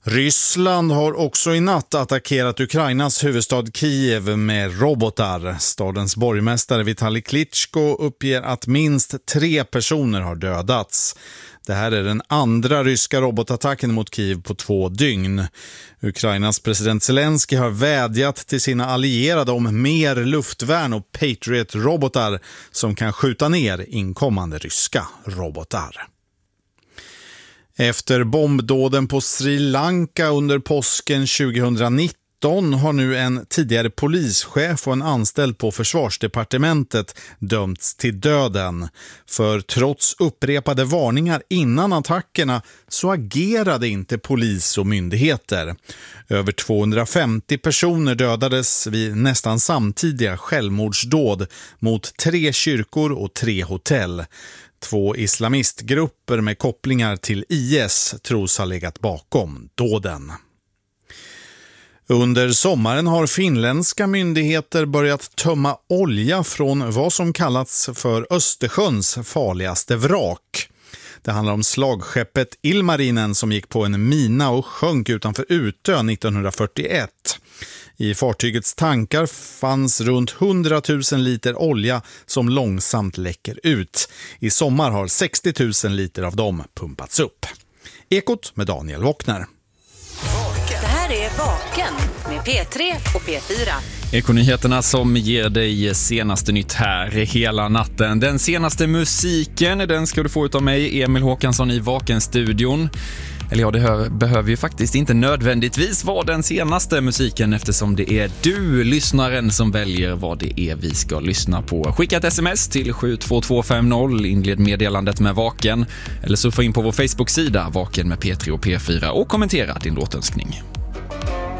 Ryssland har också i natt attackerat Ukrainas huvudstad Kiev med robotar. Stadens borgmästare Vitali Klitschko uppger att minst 3 personer har dödats. Det här är den andra ryska robotattacken mot Kiev på 2 dygn. Ukrainas president Zelensky har vädjat till sina allierade om mer luftvärn och Patriot-robotar som kan skjuta ner inkommande ryska robotar. Efter bombdåden på Sri Lanka under påsken 2019 har nu en tidigare polischef och en anställd på försvarsdepartementet dömts till döden. För trots upprepade varningar innan attackerna så agerade inte polis och myndigheter. Över 250 personer dödades vid nästan samtidiga självmordsdåd mot 3 kyrkor och 3 hotell. 2 islamistgrupper med kopplingar till IS tros ha legat bakom dåden. Under sommaren har finländska myndigheter börjat tömma olja från vad som kallats för Östersjöns farligaste vrak. Det handlar om slagskeppet Ilmarinen som gick på en mina och sjönk utanför Utö 1941. I fartygets tankar fanns runt 100 000 liter olja som långsamt läcker ut. I sommar har 60 000 liter av dem pumpats upp. Ekot med Daniel Wockner. Det här är Vaken med P3 och P4. Ekonyheterna som ger dig senaste nytt här hela natten. Den senaste musiken, den ska du få utav mig, Emil Håkansson i Vaken-studion. Eller ja, det behöver ju faktiskt inte nödvändigtvis vara den senaste musiken eftersom det är du, lyssnaren, som väljer vad det är vi ska lyssna på. Skicka ett sms till 72250, inled meddelandet med Vaken eller surfa in på vår Facebook-sida Vaken med P3 och P4 och kommentera din låtönskning.